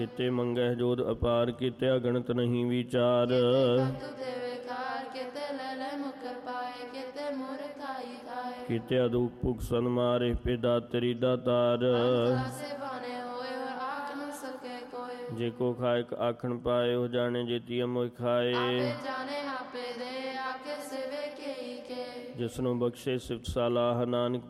ਕਿਤੇ ਮੰਗਹਿ ਜੋਧ ਅਪਾਰ, ਕਿਤੇ ਅਗਣਤ ਨਹੀਂ ਵਿਚਾਰ। ਕਿਤੇ ਅਦੂਪ ਭੁਖ ਸਨਮਾਰੇ, ਪਿਤਾ ਤੇਰੀ ਦਾਤਾਰ। ਜੇ ਕੋ ਖਾਇਕ ਆਖਣ ਪਾਏ, ਉਹ ਜਾਣੇ ਜੇਤੀ ਅਮੋਇ ਖਾਏ। ਜਿਸਨੂੰ ਬਖਸ਼ੇ ਸਿਫਤ ਸਲਾਹ, ਨਾਨਕ